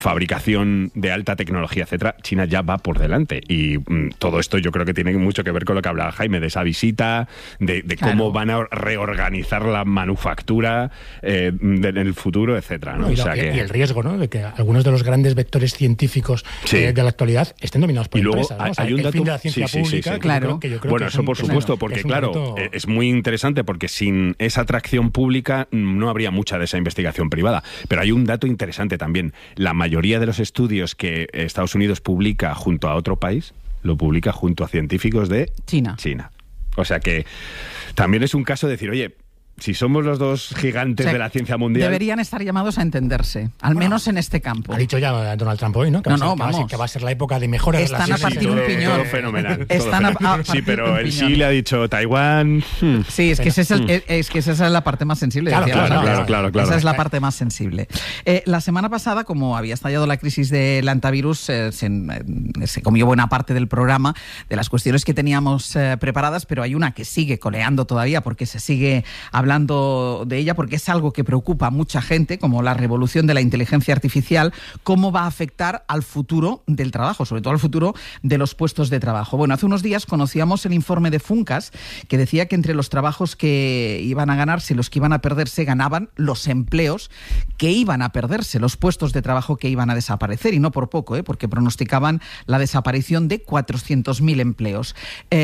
fabricación de alta tecnología, etcétera, China ya va por delante. Y todo esto yo creo que tiene mucho que ver con lo que hablaba Jaime, de esa visita, de cómo van a reorganizar la manufactura en el futuro, etcétera, ¿no? Y el riesgo, ¿no?, de que algunos de los grandes vectores científicos de la actualidad estén dominados por empresas, ¿no? O sea, hay un dato, el fin de la ciencia pública, claro. que yo creo bueno, que eso por supuesto, porque claro, es muy interesante porque sin esa atracción pública no habría mucha de esa investigación privada. Pero hay un dato interesante también. La mayoría de los estudios que Estados Unidos publica junto a otro país, lo publica junto a científicos de China. O sea que también es un caso de decir, oye, si somos los dos gigantes de la ciencia mundial... Deberían estar llamados a entenderse, al menos en este campo. Ha dicho ya Donald Trump hoy, ¿no? Que va a ser la época de mejores relaciones. Están a partir un piñón. Todo fenomenal. Sí, pero él sí le ha dicho Taiwán... Sí, es que esa es la parte más sensible. Claro. Esa es la parte más sensible. La semana pasada, como había estallado la crisis del antivirus, se comió buena parte del programa, de las cuestiones que teníamos preparadas, pero hay una que sigue coleando todavía porque se sigue hablando de ella, porque es algo que preocupa a mucha gente, como la revolución de la inteligencia artificial, cómo va a afectar al futuro del trabajo, sobre todo al futuro de los puestos de trabajo. Bueno, hace unos días conocíamos el informe de Funcas, que decía que entre los trabajos que iban a ganarse y los que iban a perderse, ganaban los empleos que iban a perderse, los puestos de trabajo que iban a desaparecer, y no por poco, porque pronosticaban la desaparición de 400.000 empleos.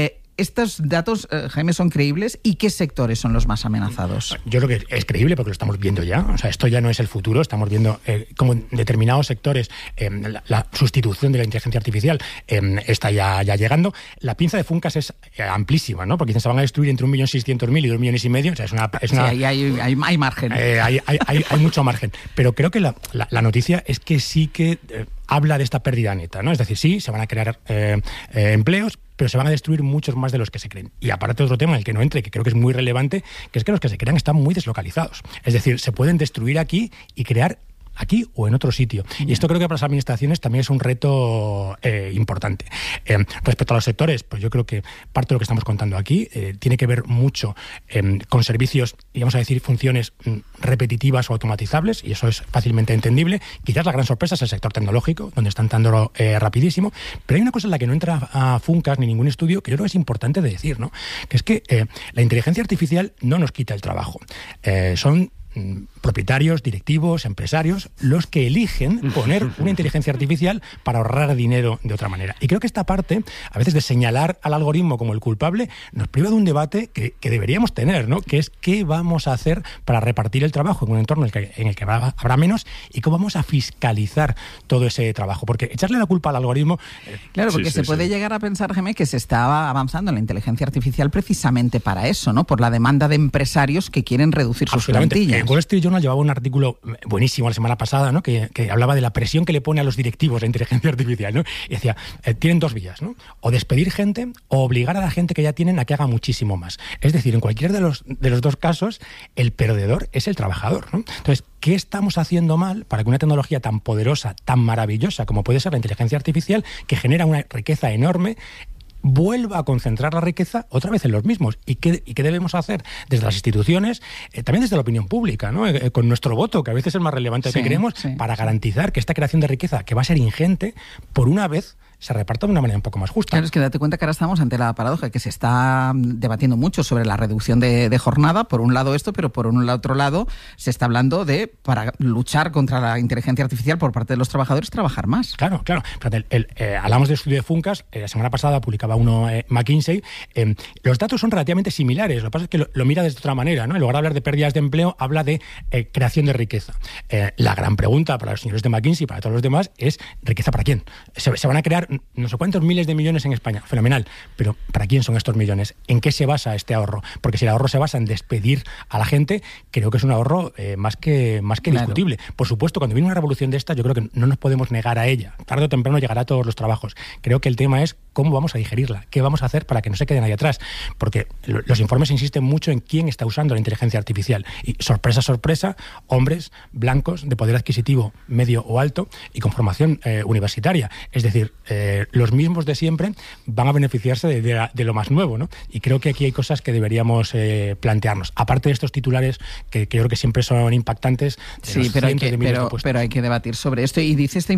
¿Estos datos, Jaime, son creíbles? ¿Y qué sectores son los más amenazados? Yo creo que es creíble porque lo estamos viendo ya. O sea, esto ya no es el futuro. Estamos viendo como en determinados sectores la sustitución de la inteligencia artificial está ya llegando. La pinza de Funcas es amplísima, ¿no? Porque se van a destruir entre 1.600.000 y 2,5 millones. O sea, es una sí, hay margen. Hay mucho margen. Pero creo que la noticia es que sí que habla de esta pérdida neta, ¿no? Es decir, sí, se van a crear empleos, pero se van a destruir muchos más de los que se creen. Y aparte otro tema en el que no entre, que creo que es muy relevante, que es que los que se crean están muy deslocalizados. Es decir, se pueden destruir aquí y crear aquí o en otro sitio. Y esto creo que para las administraciones también es un reto importante. Respecto a los sectores, pues yo creo que parte de lo que estamos contando aquí tiene que ver mucho con servicios, y vamos a decir, funciones repetitivas o automatizables, y eso es fácilmente entendible. Quizás la gran sorpresa es el sector tecnológico, donde están dándolo rapidísimo, pero hay una cosa en la que no entra a Funcas ni ningún estudio que yo creo que es importante de decir, ¿no? Que es que la inteligencia artificial no nos quita el trabajo. Son propietarios, directivos, empresarios, los que eligen poner una inteligencia artificial para ahorrar dinero de otra manera. Y creo que esta parte, a veces de señalar al algoritmo como el culpable, nos priva de un debate que deberíamos tener, ¿no? Que es qué vamos a hacer para repartir el trabajo en un entorno en el que habrá menos, y cómo vamos a fiscalizar todo ese trabajo. Porque echarle la culpa al algoritmo... Claro, porque se puede llegar a pensar, Jaime, que se estaba avanzando en la inteligencia artificial precisamente para eso, ¿no? Por la demanda de empresarios que quieren reducir sus plantillas. Wall Street Journal llevaba un artículo buenísimo la semana pasada, ¿no? que hablaba de la presión que le pone a los directivos la inteligencia artificial, ¿no? Y decía, tienen dos vías, ¿no? O despedir gente o obligar a la gente que ya tienen a que haga muchísimo más. Es decir, en cualquiera de los dos casos, el perdedor es el trabajador, ¿no? Entonces, ¿qué estamos haciendo mal para que una tecnología tan poderosa, tan maravillosa como puede ser la inteligencia artificial, que genera una riqueza enorme, vuelva a concentrar la riqueza otra vez en los mismos? ¿Y qué debemos hacer desde las instituciones, también desde la opinión pública, ¿no? Con nuestro voto, que a veces es más relevante que creemos, para garantizar que esta creación de riqueza, que va a ser ingente, por una vez se reparta de una manera un poco más justa? Claro, es que date cuenta que ahora estamos ante la paradoja, que se está debatiendo mucho sobre la reducción de jornada, por un lado esto, pero por un otro lado se está hablando de, para luchar contra la inteligencia artificial por parte de los trabajadores, trabajar más. Claro. Hablamos del estudio de Funcas, la semana pasada publicaba uno McKinsey. Los datos son relativamente similares, lo que pasa es que lo mira de otra manera, ¿no? En lugar de hablar de pérdidas de empleo, habla de creación de riqueza. La gran pregunta para los señores de McKinsey y para todos los demás es, ¿riqueza para quién? Se van a crear no sé cuántos miles de millones en España, fenomenal, pero ¿para quién son estos millones? ¿En qué se basa este ahorro? Porque si el ahorro se basa en despedir a la gente, creo que es un ahorro más que discutible. Por supuesto, cuando viene una revolución de esta, yo creo que no nos podemos negar a ella. Tarde o temprano llegará a todos los trabajos. Creo que el tema es cómo vamos a digerirla, qué vamos a hacer para que no se queden ahí atrás, porque los informes insisten mucho en quién está usando la inteligencia artificial y sorpresa, sorpresa, hombres blancos de poder adquisitivo medio o alto y con formación universitaria, es decir, los mismos de siempre van a beneficiarse de lo más nuevo, ¿no? Y creo que aquí hay cosas que deberíamos plantearnos, aparte de estos titulares que yo creo que siempre son impactantes. Sí, pero hay que debatir sobre esto. Y dice esta